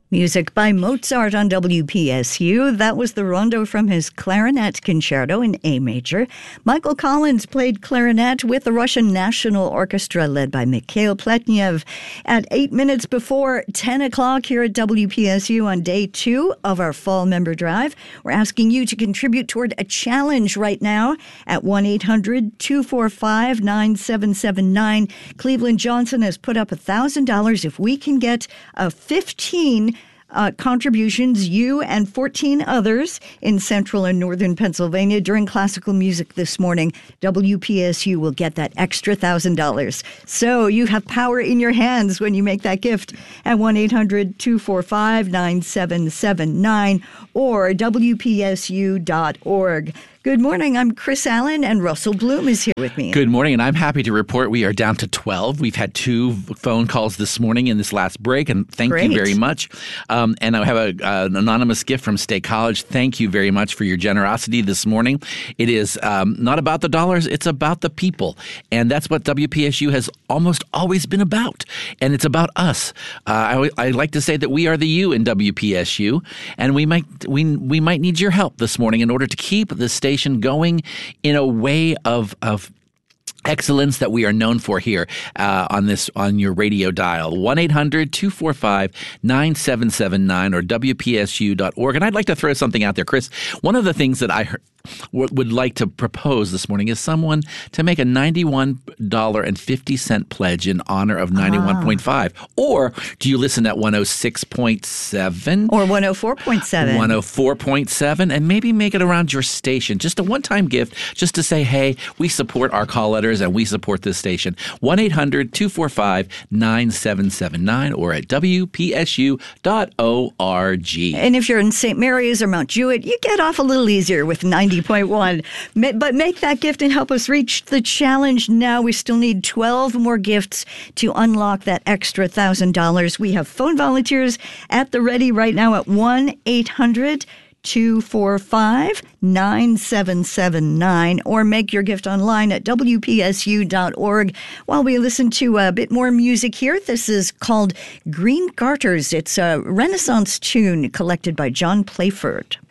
Music by Mozart on WPSU. That was the rondo from his clarinet concerto in A major. Michael Collins played clarinet with the Russian National Orchestra led by Mikhail Pletnev at 8 minutes before 10 o'clock here at WPSU on day 2 of our fall member drive. We're asking you to contribute toward a challenge right now at 1-800-245-9779. Cleveland Johnson has put up $1,000 if we can get 15 contributions, you and 14 others in central and northern Pennsylvania during classical music this morning. WPSU will get that extra $1,000. So you have power in your hands when you make that gift at 1-800-245-9779 or WPSU.org. Good morning. I'm Chris Allen, and Russell Bloom is here with me. Good morning, and I'm happy to report we are down to 12. We've had 2 phone calls this morning in this last break, and thank you very much. And I have an anonymous gift from State College. Thank you very much for your generosity this morning. It is not about the dollars, it's about the people. And that's what WPSU has almost always been about. And it's about us. I like to say that we are the you in WPSU, and we might need your help this morning in order to keep the station going in a way of excellence that we are known for here on your radio dial. 1-800-245-9779 or WPSU.org. And I'd like to throw something out there, Chris. One of the things that I would like to propose this morning is someone to make a $91.50 pledge in honor of 91.5. Or do you listen at 106.7? Or 104.7. 104.7, and maybe make it around your station. Just a one-time gift, just to say, hey, we support our call letters and we support this station. 1-800-245-9779 or at WPSU.org. And if you're in St. Mary's or Mount Jewett, you get off a little easier with 90.1. But make that gift and help us reach the challenge now. We still need 12 more gifts to unlock that extra $1,000. We have phone volunteers at the ready right now at 1-800-245-9779 or make your gift online at WPSU.org. While we listen to a bit more music here, this is called Green Garters. It's a Renaissance tune collected by John Playford.